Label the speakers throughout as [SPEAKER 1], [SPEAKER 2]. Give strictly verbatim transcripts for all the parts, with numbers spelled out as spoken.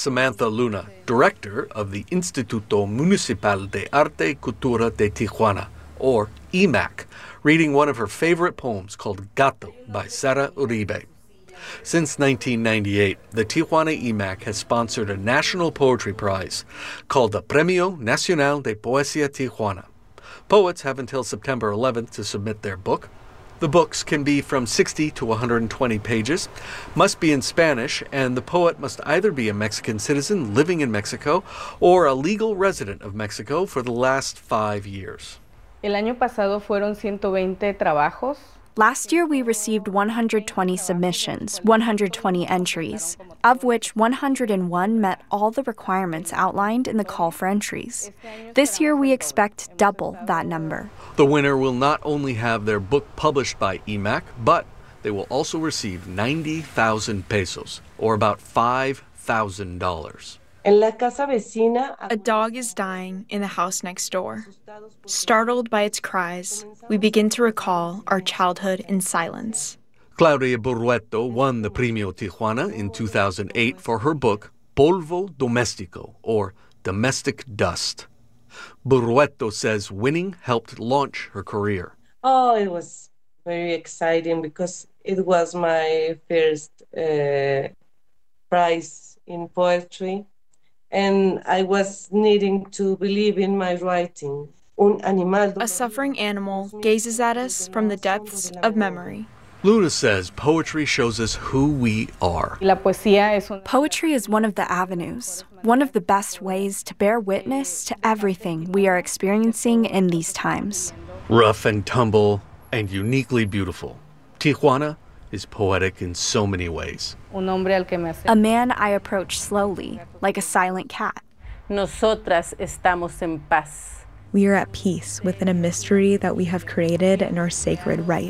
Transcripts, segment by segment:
[SPEAKER 1] Samantha Luna, director of the Instituto Municipal de Arte y Cultura de Tijuana, or I M A C, reading one of her favorite poems called Gato by Sara Uribe. Since nineteen ninety-eight, the Tijuana I M A C has sponsored a national poetry prize called the Premio Nacional de Poesía Tijuana. Poets have until September eleventh to submit their book. The books can be from sixty to one hundred twenty pages, must be in Spanish, and the poet must either be a Mexican citizen living in Mexico or a legal resident of Mexico for the last five years.
[SPEAKER 2] El año pasado fueron ciento veinte trabajos.
[SPEAKER 3] Last year, we received one hundred twenty submissions, one hundred twenty entries, of which one hundred one met all the requirements outlined in the call for entries. This year, we expect double that number.
[SPEAKER 1] The winner will not only have their book published by I M A C, but they will also receive ninety thousand pesos, or about five thousand dollars.
[SPEAKER 4] A dog is dying in the house next door. Startled by its cries, we begin to recall our childhood in silence.
[SPEAKER 1] Claudia Burrueto won the Premio Tijuana in two thousand eight for her book Polvo Doméstico, or Domestic Dust. Burrueto says winning helped launch her career.
[SPEAKER 5] Oh, it was very exciting because it was my first uh, prize in poetry. And I was needing to believe in my writing. Un animal.
[SPEAKER 4] A suffering animal gazes at us from the depths of memory.
[SPEAKER 1] Luna says poetry shows us who we are.
[SPEAKER 3] Poetry is one of the avenues, one of the best ways to bear witness to everything we are experiencing in these times.
[SPEAKER 1] Rough and tumble and uniquely beautiful, Tijuana is poetic in so many ways.
[SPEAKER 3] A man I approach slowly, like a silent cat.
[SPEAKER 6] Nosotras estamos en paz.
[SPEAKER 7] We are at peace within a mystery that we have created in our sacred right.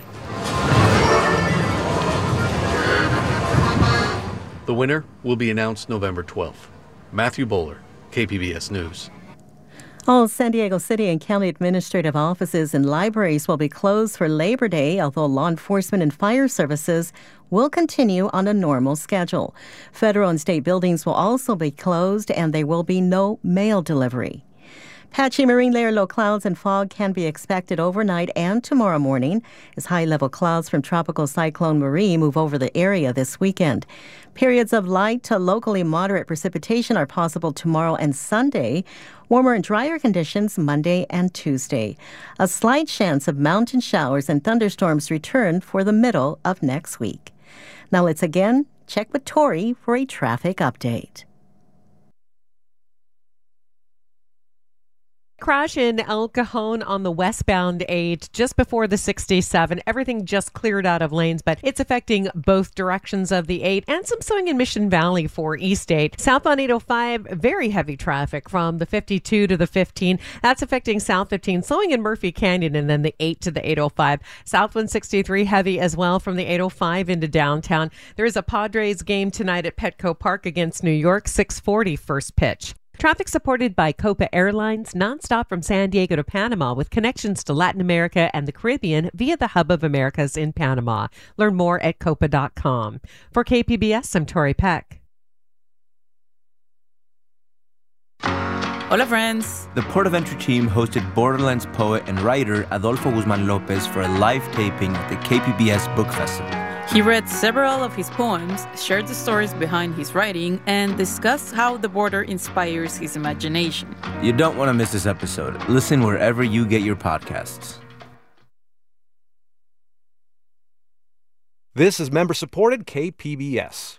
[SPEAKER 1] The winner will be announced November twelfth. Matthew Bowler, K P B S News.
[SPEAKER 8] All San Diego City and county administrative offices and libraries will be closed for Labor Day, although law enforcement and fire services will continue on a normal schedule. Federal and state buildings will also be closed, and there will be no mail delivery. Patchy marine layer low clouds and fog can be expected overnight and tomorrow morning as high-level clouds from Tropical Cyclone Marie move over the area this weekend. Periods of light to locally moderate precipitation are possible tomorrow and Sunday. Warmer and drier conditions Monday and Tuesday. A slight chance of mountain showers and thunderstorms return for the middle of next week. Now let's again check with Tori for a traffic update.
[SPEAKER 9] Crash in El Cajon on the westbound eight just before the sixty-seven. Everything just cleared out of lanes, but it's affecting both directions of the eight and some slowing in Mission Valley for East eight. Southbound eight oh five, very heavy traffic from the fifty-two to the fifteen. That's affecting South fifteen, slowing in Murphy Canyon, and then the eight to the eight oh five. South one sixty-three, heavy as well from the eight oh five into downtown. There is a Padres game tonight at Petco Park against New York, six forty first pitch. Traffic supported by Copa Airlines, nonstop from San Diego to Panama with connections to Latin America and the Caribbean via the Hub of Americas in Panama. Learn more at copa dot com. For K P B S, I'm Tori Peck.
[SPEAKER 10] Hola, friends.
[SPEAKER 11] The Port of Entry team hosted Borderlands poet and writer Adolfo Guzman Lopez for a live taping at the K P B S Book Festival.
[SPEAKER 10] He read several of his poems, shared the stories behind his writing, and discussed how the border inspires his imagination.
[SPEAKER 11] You don't want to miss this episode. Listen wherever you get your podcasts.
[SPEAKER 12] This is member-supported K P B S.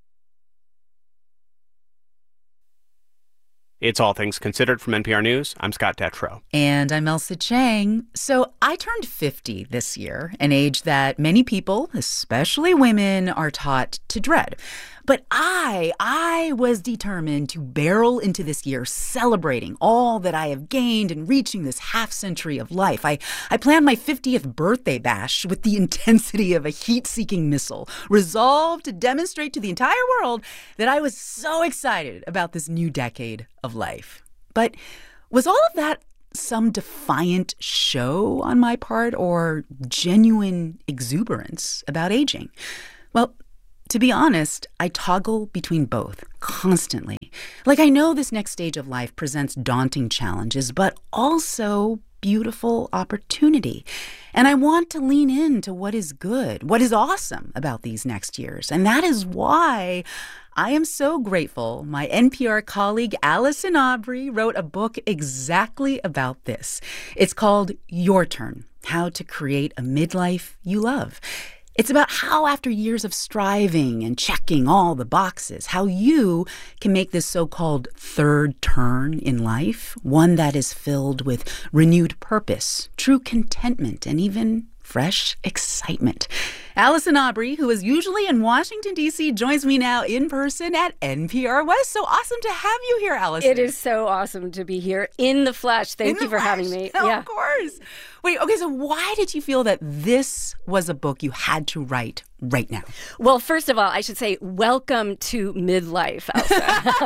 [SPEAKER 12] It's All Things Considered from N P R News. I'm Scott Detrow.
[SPEAKER 13] And I'm Elsa Chang. So I turned fifty this year, an age that many people, especially women, are taught to dread. But I, I was determined to barrel into this year celebrating all that I have gained and reaching this half century of life. I, I planned my fiftieth birthday bash with the intensity of a heat-seeking missile, resolved to demonstrate to the entire world that I was so excited about this new decade of life. But was all of that some defiant show on my part or genuine exuberance about aging? Well, To be honest, I toggle between both constantly. Like, I know this next stage of life presents daunting challenges, but also beautiful opportunity. And I want to lean into what is good, what is awesome about these next years. And that is why I am so grateful my N P R colleague Allison Aubrey wrote a book exactly about this. It's called Your Turn: How to Create a Midlife You Love. It's about how, after years of striving and checking all the boxes, how you can make this so-called third turn in life, one that is filled with renewed purpose, true contentment, and even fresh excitement. Allison Aubrey, who is usually in Washington, D C, joins me now in person at N P R West. So awesome to have you here, Allison.
[SPEAKER 14] It is so awesome to be here in the flesh. Thank
[SPEAKER 13] in
[SPEAKER 14] you for
[SPEAKER 13] flesh.
[SPEAKER 14] having me.
[SPEAKER 13] Oh,
[SPEAKER 14] yeah.
[SPEAKER 13] Of course. Wait, okay, so why did you feel that this was a book you had to write right now?
[SPEAKER 14] Well, first of all, I should say welcome to midlife, Elsa.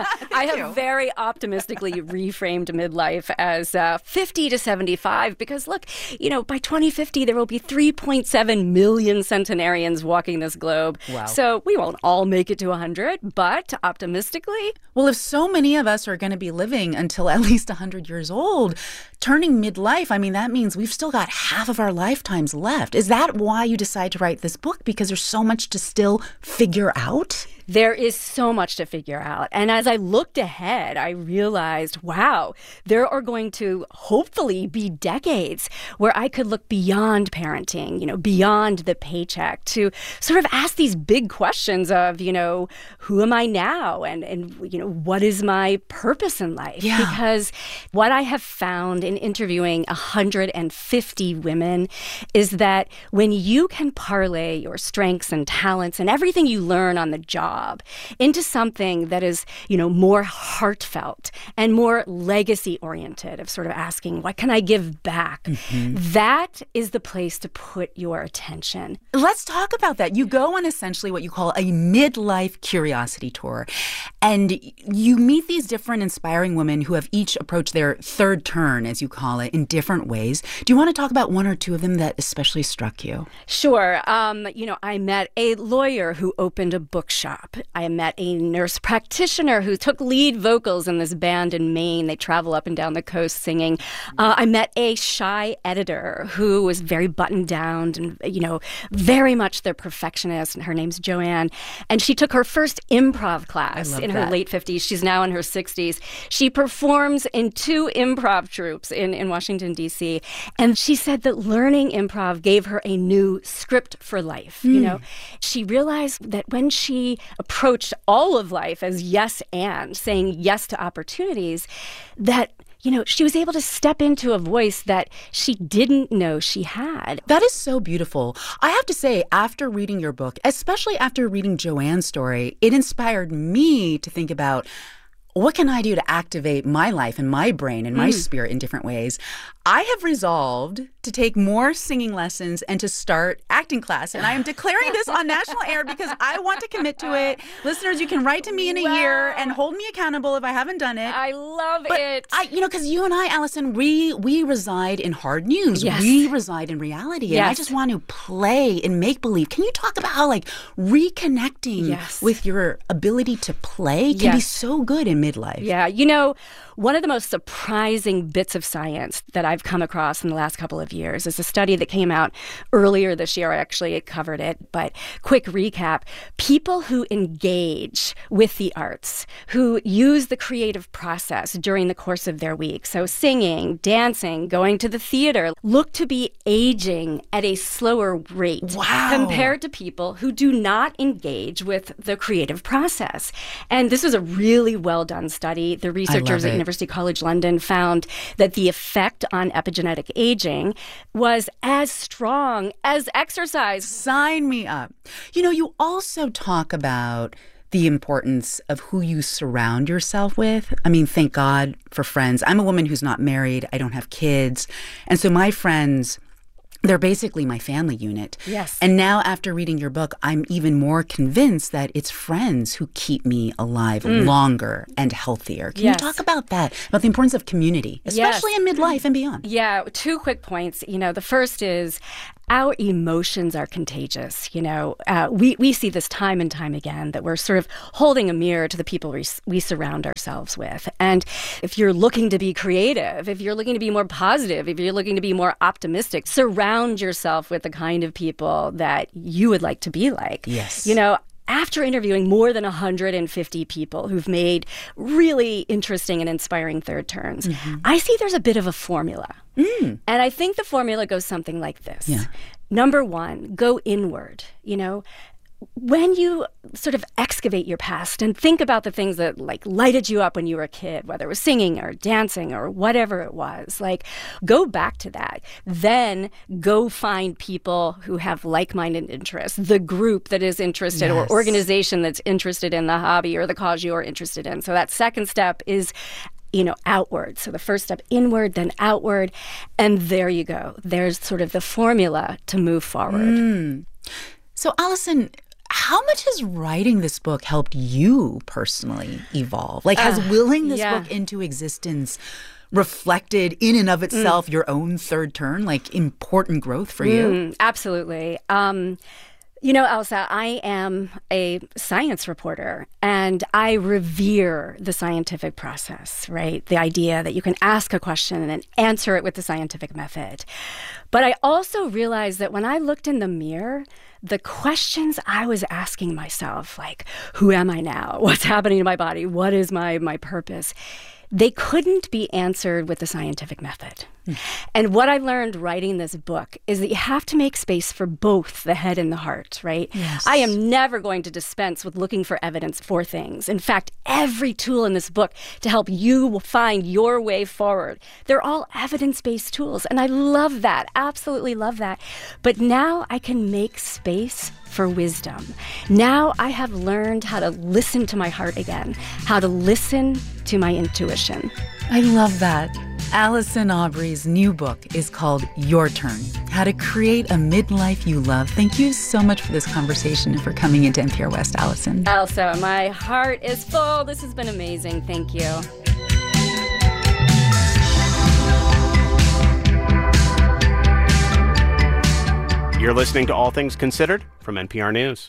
[SPEAKER 14] I have
[SPEAKER 13] you.
[SPEAKER 14] very optimistically reframed midlife as uh, fifty to seventy-five because, look, you know, by twenty fifty, there will be three point seven million centenarians walking this globe.
[SPEAKER 13] Wow.
[SPEAKER 14] So we won't all make it to one hundred, but optimistically.
[SPEAKER 13] Well, if so many of us are going to be living until at least one hundred years old, turning midlife, I mean, that means we've still got half of our lifetimes left. Is that why you decided to write this book? Because there's so much to still figure out?
[SPEAKER 14] There is so much to figure out. And as I looked ahead, I realized, wow, there are going to hopefully be decades where I could look beyond parenting, you know, beyond the paycheck to sort of ask these big questions of, you know, who am I now? And, and you know, what is my purpose in life?
[SPEAKER 13] Yeah.
[SPEAKER 14] Because what I have found in interviewing one hundred fifty women is that when you can parlay your strengths and talents and everything you learn on the job into something that is, you know, more heartfelt and more legacy-oriented, of sort of asking, what can I give back? Mm-hmm. That is the place to put your attention.
[SPEAKER 13] Let's talk about that. You go on essentially what you call a midlife curiosity tour, and you meet these different inspiring women who have each approached their third turn, as you call it, in different ways. Do you want to talk about one or two of them that especially struck you?
[SPEAKER 14] Sure. Um, you know, I met a lawyer who opened a bookshop. I met a nurse practitioner who took lead vocals in this band in Maine. They travel up and down the coast singing. Uh, I met a shy editor who was very buttoned down and, you know, very much the perfectionist. And her name's Joanne. And she took her first improv class in her
[SPEAKER 13] that.
[SPEAKER 14] late fifties. She's now in her sixties. She performs in two improv troupes in, in Washington, D C. And she said that learning improv gave her a new script for life. Mm. You know, she realized that when she approached all of life as yes and, saying yes to opportunities, that, you know, she was able to step into a voice that she didn't know she had.
[SPEAKER 13] That is so beautiful. I have to say, after reading your book, especially after reading Joanne's story, it inspired me to think about, what can I do to activate my life and my brain and my mm. spirit in different ways? I have resolved to take more singing lessons and to start acting class. And I am declaring this on national air because I want to commit to it. Listeners, you can write to me in a wow. year and hold me accountable if I haven't done it.
[SPEAKER 14] I love
[SPEAKER 13] but
[SPEAKER 14] it.
[SPEAKER 13] I, you know, because you and I, Allison, we, we reside in hard news.
[SPEAKER 14] Yes.
[SPEAKER 13] We reside in reality. And
[SPEAKER 14] yes.
[SPEAKER 13] I just want to play in make-believe. Can you talk about how, like, reconnecting
[SPEAKER 14] yes.
[SPEAKER 13] with your ability to play can
[SPEAKER 14] yes.
[SPEAKER 13] be so good in midlife?
[SPEAKER 14] Yeah. You know, one of the most surprising bits of science that I've come across in the last couple of years is a study that came out earlier this year. I actually covered it, but quick recap. People who engage with the arts, who use the creative process during the course of their week, so singing, dancing, going to the theater, look to be aging at a slower rate
[SPEAKER 13] wow.
[SPEAKER 14] compared to people who do not engage with the creative process. And this was a really well done study. The researchers at University College London found that the effect on epigenetic aging was as strong as exercise.
[SPEAKER 13] Sign me up. You know, you also talk about the importance of who you surround yourself with. I mean, thank God for friends. I'm a woman who's not married. I don't have kids. And so my friends, they're basically my family unit.
[SPEAKER 14] Yes.
[SPEAKER 13] And now after reading your book, I'm even more convinced that it's friends who keep me alive mm. longer and healthier. Can
[SPEAKER 14] yes.
[SPEAKER 13] you talk about that, about the importance of community, especially
[SPEAKER 14] yes.
[SPEAKER 13] in midlife and beyond?
[SPEAKER 14] Yeah, two quick points. You know, the first is our emotions are contagious. You know, uh, we, we see this time and time again, that we're sort of holding a mirror to the people we, we surround ourselves with. And if you're looking to be creative, if you're looking to be more positive, if you're looking to be more optimistic, surround yourself with the kind of people that you would like to be like.
[SPEAKER 13] Yes.
[SPEAKER 14] You know, after interviewing more than one hundred fifty people who've made really interesting and inspiring third turns, mm-hmm. I see there's a bit of a formula. Mm. And I think the formula goes something like this.
[SPEAKER 13] Yeah.
[SPEAKER 14] Number one, go inward. You know, when you sort of excavate your past and think about the things that like lighted you up when you were a kid, whether it was singing or dancing or whatever it was, like go back to that. Then go find people who have like-minded interests, the group that is interested, yes. or organization that's interested in the hobby or the cause you're interested in. So that second step is, you know, outward. So the first step inward, then outward. And there you go. There's sort of the formula to move forward.
[SPEAKER 13] Mm. So Allison, how much has writing this book helped you personally evolve? Like, has uh, willing this yeah. book into existence reflected in and of itself mm. your own third turn, like important growth for you?
[SPEAKER 14] Mm, absolutely. Um, you know, Elsa, I am a science reporter, and I revere the scientific process, right? The idea that you can ask a question and then answer it with the scientific method. But I also realized that when I looked in the mirror, the questions I was asking myself, like, who am I now? What's happening to my body? What is my my purpose? They couldn't be answered with the scientific method. Mm. And what I learned writing this book is that you have to make space for both the head and the heart, right?
[SPEAKER 13] Yes.
[SPEAKER 14] I am never going to dispense with looking for evidence for things. In fact, every tool in this book to help you find your way forward, they're all evidence-based tools. And I love that, absolutely love that. But now I can make space for wisdom. Now I have learned how to listen to my heart again, how to listen to my intuition.
[SPEAKER 13] I love that. Allison Aubrey's new book is called Your Turn, How to Create a Midlife You Love. Thank you so much for this conversation and for coming into N P R West, Allison.
[SPEAKER 14] Elsa, my heart is full. This has been amazing. Thank you.
[SPEAKER 12] You're listening to All Things Considered from N P R News.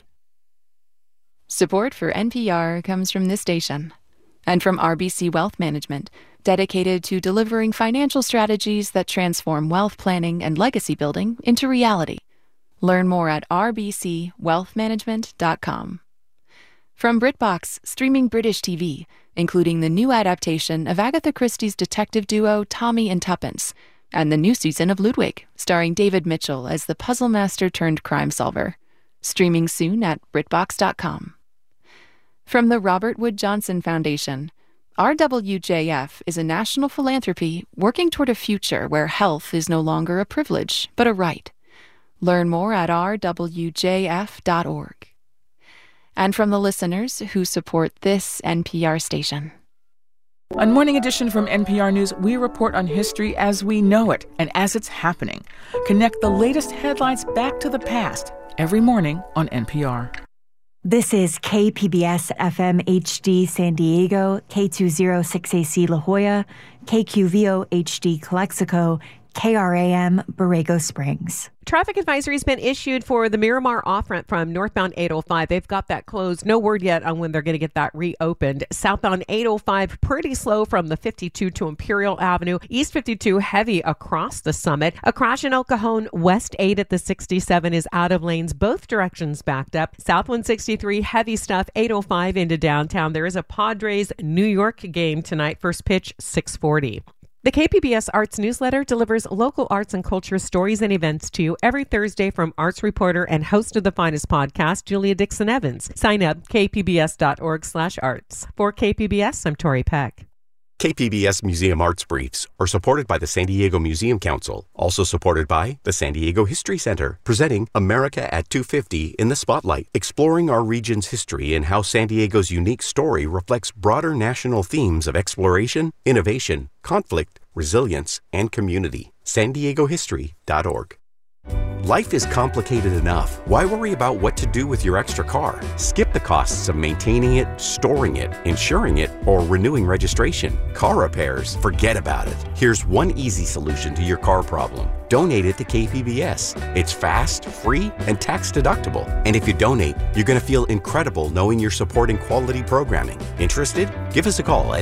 [SPEAKER 15] Support for N P R comes from this station and from R B C Wealth Management, dedicated to delivering financial strategies that transform wealth planning and legacy building into reality. Learn more at r b c wealth management dot com. From BritBox, streaming British T V, including the new adaptation of Agatha Christie's detective duo Tommy and Tuppence, and the new season of Ludwig, starring David Mitchell as the puzzle master turned crime solver. Streaming soon at brit box dot com. From the Robert Wood Johnson Foundation, R W J F is a national philanthropy working toward a future where health is no longer a privilege, but a right. Learn more at r w j f dot org. And from the listeners who support this N P R station.
[SPEAKER 16] On Morning Edition from N P R News, we report on history as we know it and as it's happening. Connect the latest headlines back to the past every morning on N P R.
[SPEAKER 17] This is K P B S F M H D San Diego, K two oh six A C La Jolla, K Q V O H D Calexico, K R A M Borrego Springs.
[SPEAKER 9] Traffic advisory has been issued for the Miramar off-ramp from northbound eight oh five. They've got that closed. No word yet on when they're going to get that reopened. Southbound eight oh five, pretty slow from the fifty-two to Imperial Avenue. East fifty-two, heavy across the Summit. A crash in El Cajon. West eight at the sixty-seven is out of lanes. Both directions backed up. South one sixty-three, heavy stuff. eight oh five into downtown. There is a Padres New York game tonight. First pitch, six forty. The K P B S Arts Newsletter delivers local arts and culture stories and events to you every Thursday from arts reporter and host of the Finest podcast, Julia Dixon-Evans. Sign up, k p b s dot org slash arts. For K P B S, I'm Tori Peck.
[SPEAKER 18] K P B S Museum Arts Briefs are supported by the San Diego Museum Council, also supported by the San Diego History Center, presenting America at two fifty in the Spotlight, exploring our region's history and how San Diego's unique story reflects broader national themes of exploration, innovation, conflict, resilience, and community. san diego history dot org. Life is complicated enough. Why worry about what to do with your extra car? Skip the costs of maintaining it, storing it, insuring it, or renewing registration. Car repairs, forget about it. Here's one easy solution to your car problem. Donate it to K P B S. It's fast, free, and tax deductible. And if you donate, you're going to feel incredible knowing you're supporting quality programming. Interested? Give us a call at